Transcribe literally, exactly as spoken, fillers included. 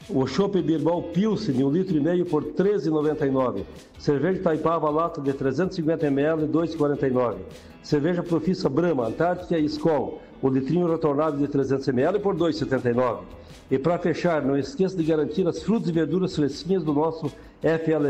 O Chopp Birbal Pilsen, um litro e meio por treze reais e noventa e nove centavos. Cerveja Taipava, lata de trezentos e cinquenta mililitros, dois reais e quarenta e nove centavos. Cerveja Profissa Brahma, Antártica e Skol, o litrinho retornável de trezentos mililitros por dois reais e setenta e nove centavos. E para fechar, não esqueça de garantir as frutas e verduras fresquinhas do nosso F L